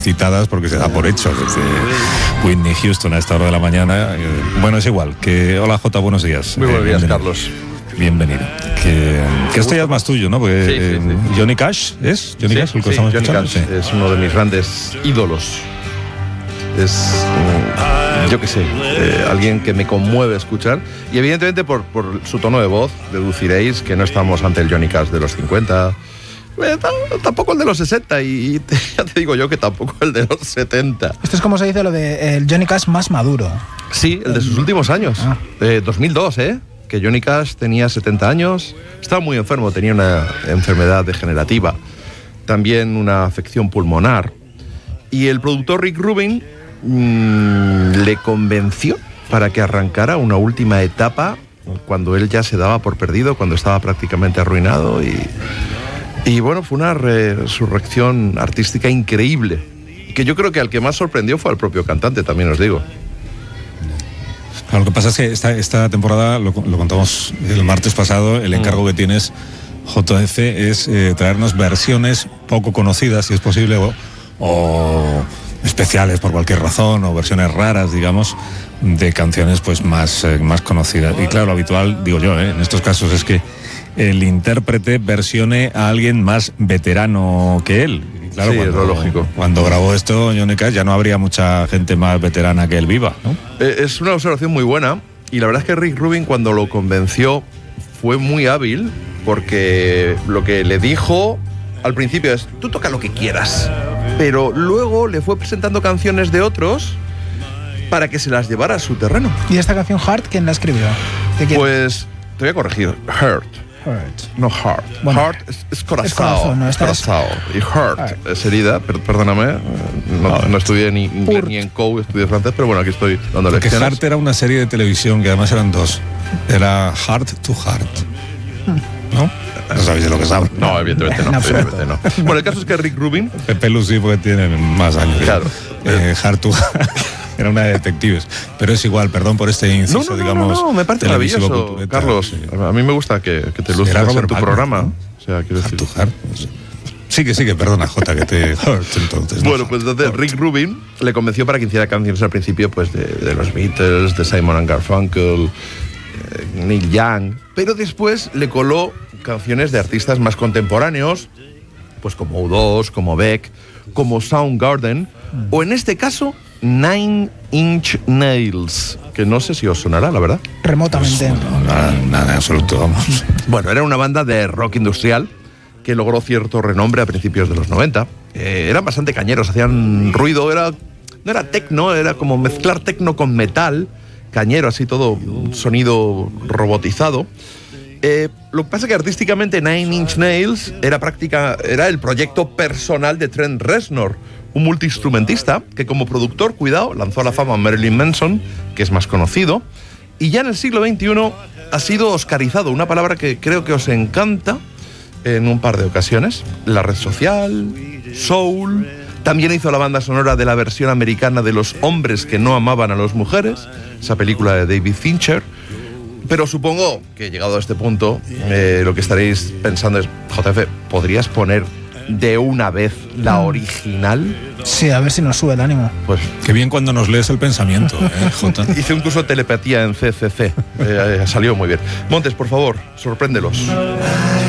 citadas porque se da por hecho desde Whitney Houston a esta hora de la mañana. Bueno, es igual. Hola Jota, buenos días. Muy buenos días, Carlos. Bienvenido. Que esto ya es más tuyo, ¿no? Porque sí. Johnny Cash ¿es? Johnny Cash, el que estamos Johnny escuchando. Cash es uno de mis grandes ídolos. Es, yo qué sé, alguien que me conmueve escuchar. Y evidentemente por su tono de voz deduciréis que no estamos ante el Johnny Cash de los 50, tampoco el de los 60 y ya te digo yo que tampoco el de los 70. Esto es como se dice lo de el Johnny Cash más maduro. Sí, el de sus últimos años. 2002, que Johnny Cash tenía 70 años, estaba muy enfermo, tenía una enfermedad degenerativa, también una afección pulmonar. Y el productor Rick Rubin le convenció para que arrancara una última etapa cuando él ya se daba por perdido, cuando estaba prácticamente arruinado y bueno, fue una resurrección artística increíble, que yo creo que al que más sorprendió fue al propio cantante, también os digo. Lo que pasa es que esta temporada, lo contamos el martes pasado, el encargo que tienes, JF, es traernos versiones poco conocidas, si es posible, o especiales por cualquier razón, o versiones raras, digamos, de canciones pues más conocidas. Y claro, lo habitual, digo yo, en estos casos es que el intérprete versione a alguien más veterano que él. Y claro, sí, es lo lógico. Cuando grabó esto Johnny Cash ya no habría mucha gente más veterana que él viva, ¿no? Es una observación muy buena y la verdad es que Rick Rubin cuando lo convenció fue muy hábil, porque lo que le dijo al principio es: tú toca lo que quieras, pero luego le fue presentando canciones de otros para que se las llevara a su terreno. ¿Y esta canción Heart quién la escribió? Pues te voy a corregir. Heart. No heart. Bueno, heart es corazón. Es corazón, ¿no? Corazón. Y heart es herida. Perdóname, no estudié ni en COU, estudié francés, pero bueno, aquí estoy dando lecciones. Porque Heart era una serie de televisión que además eran dos. Era Heart to Heart. ¿No? No sabéis de lo que saben. No, evidentemente no. Bueno, el caso es que Rick Rubin... Pepe Lucy, porque tiene más años. Claro. Heart to Heart. Era una de detectives. Pero es igual, perdón por este inciso, digamos. No, me parece maravilloso, Carlos. Sí. A mí me gusta que te ilustres en tu programa. ¿No? O sea, quiero decir... Heart, no sé. Sigue, perdona, Jota, que te... entonces, bueno, pues entonces Rick Rubin le convenció para que hiciera canciones al principio pues de los Beatles, de Simon & Garfunkel, Neil Young, pero después le coló canciones de artistas más contemporáneos, pues como U2, como Beck, como Soundgarden, o en este caso Nine Inch Nails, que no sé si os sonará, la verdad. Remotamente. Pues, nada en absoluto, vamos. Bueno, era una banda de rock industrial que logró cierto renombre a principios de los 90. Eran bastante cañeros, hacían ruido, no era techno, era como mezclar techno con metal, cañero, así todo, un sonido robotizado. Lo que pasa es que artísticamente Nine Inch Nails era el proyecto personal de Trent Reznor, un multiinstrumentista que como productor, cuidado, lanzó a la fama a Marilyn Manson, que es más conocido, y ya en el siglo XXI ha sido oscarizado, una palabra que creo que os encanta en un par de ocasiones. La red social, soul, también hizo la banda sonora de la versión americana de Los hombres que no amaban a las mujeres, esa película de David Fincher. Pero supongo que llegado a este punto, lo que estaréis pensando es: JF, ¿podrías poner de una vez la original? Sí, a ver si nos sube el ánimo. Pues qué bien cuando nos lees el pensamiento, Jota. Hice un curso de telepatía en CCC, salió muy bien. Montes, por favor, sorpréndelos.